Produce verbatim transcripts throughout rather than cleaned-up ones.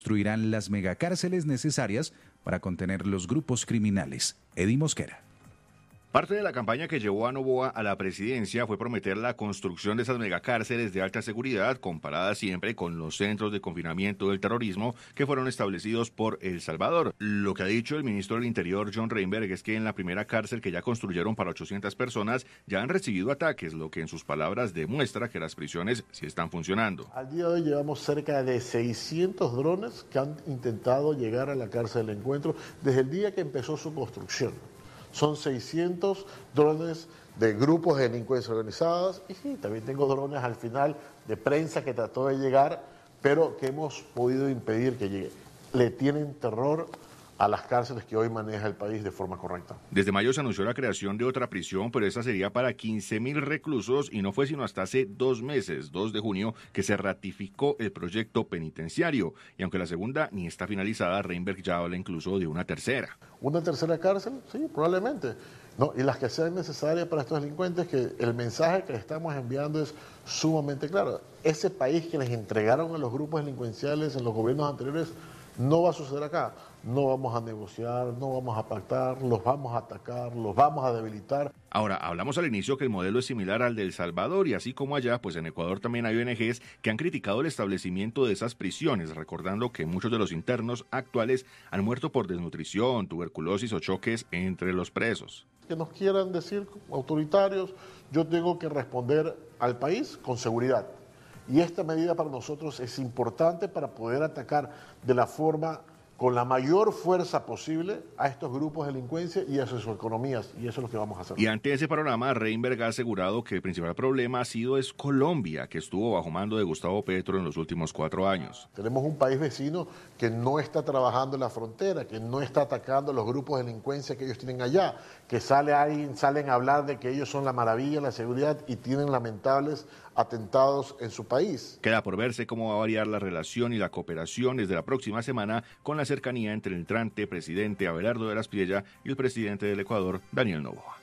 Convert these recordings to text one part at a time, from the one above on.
construirán las megacárceles necesarias para contener los grupos criminales. Eddie Mosquera. Parte de la campaña que llevó a Noboa a la presidencia fue prometer la construcción de esas megacárceles de alta seguridad, comparadas siempre con los centros de confinamiento del terrorismo que fueron establecidos por El Salvador. Lo que ha dicho el ministro del Interior, John Reinberg, es que en la primera cárcel que ya construyeron para ochocientas personas ya han recibido ataques, lo que en sus palabras demuestra que las prisiones sí están funcionando. Al día de hoy llevamos cerca de seiscientos drones que han intentado llegar a la cárcel del Encuentro desde el día que empezó su construcción. Son seiscientos drones de grupos de delincuencia organizadas y sí, también tengo drones al final de prensa que trató de llegar, pero que hemos podido impedir que llegue. Le tienen terror a las cárceles que hoy maneja el país de forma correcta. Desde mayo se anunció la creación de otra prisión, pero esta sería para quince mil reclusos y no fue sino hasta hace dos meses, dos de junio, que se ratificó el proyecto penitenciario. Y aunque la segunda ni está finalizada, Reinberg ya habla incluso de una tercera. ¿Una tercera cárcel? Sí, probablemente. No, y las que sean necesarias para estos delincuentes, que el mensaje que estamos enviando es sumamente claro. Ese país que les entregaron a los grupos delincuenciales en los gobiernos anteriores no va a suceder acá. No vamos a negociar, no vamos a pactar, los vamos a atacar, los vamos a debilitar. Ahora, hablamos al inicio que el modelo es similar al de El Salvador y así como allá, pues en Ecuador también hay O N Ges que han criticado el establecimiento de esas prisiones, recordando que muchos de los internos actuales han muerto por desnutrición, tuberculosis o choques entre los presos. Que nos quieran decir autoritarios, yo tengo que responder al país con seguridad. Y esta medida para nosotros es importante para poder atacar de la forma, con la mayor fuerza posible a estos grupos de delincuencia y a sus economías, y eso es lo que vamos a hacer. Y ante ese panorama, Reinberg ha asegurado que el principal problema ha sido es Colombia, que estuvo bajo mando de Gustavo Petro en los últimos cuatro años. Tenemos un país vecino que no está trabajando en la frontera, que no está atacando a los grupos de delincuencia que ellos tienen allá, que sale alguien, salen a hablar de que ellos son la maravilla, la seguridad, y tienen lamentables atentados en su país. Queda por verse cómo va a variar la relación y la cooperación desde la próxima semana con la cercanía entre el entrante presidente Abelardo de la Espriella y el presidente del Ecuador, Daniel Noboa.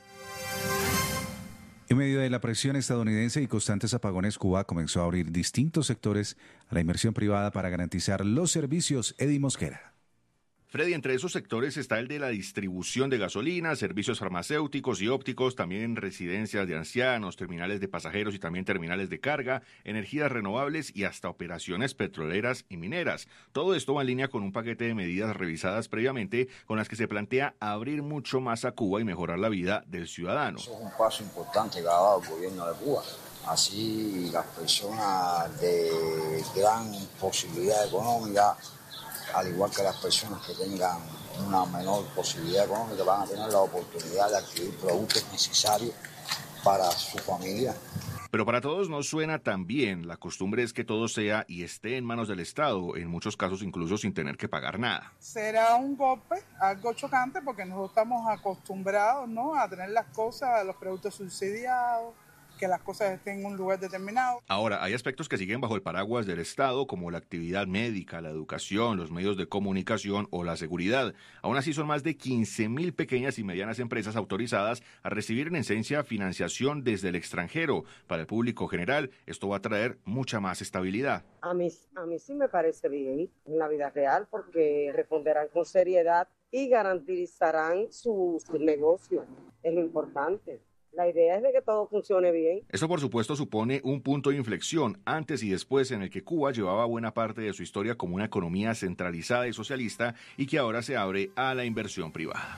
En medio de la presión estadounidense y constantes apagones, Cuba comenzó a abrir distintos sectores a la inversión privada para garantizar los servicios. Eddie Mosquera. Freddy, entre esos sectores está el de la distribución de gasolina, servicios farmacéuticos y ópticos, también residencias de ancianos, terminales de pasajeros y también terminales de carga, energías renovables y hasta operaciones petroleras y mineras. Todo esto va en línea con un paquete de medidas revisadas previamente con las que se plantea abrir mucho más a Cuba y mejorar la vida del ciudadano. Eso es un paso importante que ha dado el gobierno de Cuba. Así las personas de gran posibilidad económica, al igual que las personas que tengan una menor posibilidad económica, van a tener la oportunidad de adquirir productos necesarios para su familia. Pero para todos no suena tan bien. La costumbre es que todo sea y esté en manos del Estado, en muchos casos incluso sin tener que pagar nada. Será un golpe, algo chocante, porque nosotros estamos acostumbrados, ¿no?, a tener las cosas, los productos subsidiados, que las cosas estén en un lugar determinado. Ahora, hay aspectos que siguen bajo el paraguas del Estado, como la actividad médica, la educación, los medios de comunicación o la seguridad. Aún así, son más de quince mil pequeñas y medianas empresas autorizadas a recibir en esencia financiación desde el extranjero. Para el público general, esto va a traer mucha más estabilidad. A mí, a mí sí me parece bien en la vida real, porque responderán con seriedad y garantizarán su, su negocio. Es lo importante. La idea es de que todo funcione bien. Esto, por supuesto, supone un punto de inflexión antes y después en el que Cuba llevaba buena parte de su historia como una economía centralizada y socialista y que ahora se abre a la inversión privada.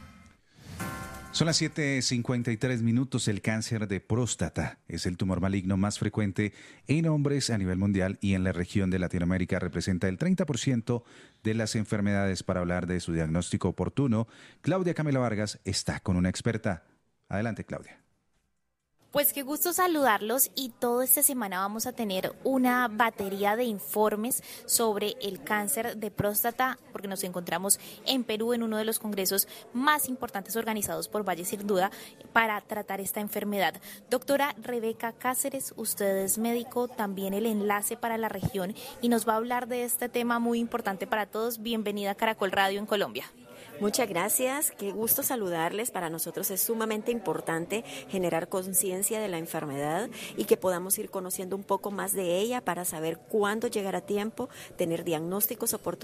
Son las siete cincuenta y tres minutos. El cáncer de próstata es el tumor maligno más frecuente en hombres a nivel mundial y en la región de Latinoamérica representa el treinta por ciento de las enfermedades. Para hablar de su diagnóstico oportuno, Claudia Camila Vargas está con una experta. Adelante, Claudia. Pues qué gusto saludarlos, y toda esta semana vamos a tener una batería de informes sobre el cáncer de próstata, porque nos encontramos en Perú en uno de los congresos más importantes organizados por Valle Sin Duda para tratar esta enfermedad. Doctora Rebeca Cáceres, usted es médico, también el enlace para la región, y nos va a hablar de este tema muy importante para todos. Bienvenida a Caracol Radio en Colombia. Muchas gracias, qué gusto saludarles. Para nosotros es sumamente importante generar conciencia de la enfermedad y que podamos ir conociendo un poco más de ella para saber cuándo llegar a tiempo, tener diagnósticos oportunos